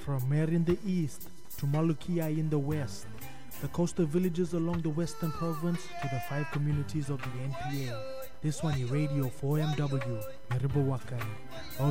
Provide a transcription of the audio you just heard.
From Mer in the east to Malukia in the west, the coastal villages along the western province to the 5 communities of the NPA. This one is Radio 4MW, Maribowakan.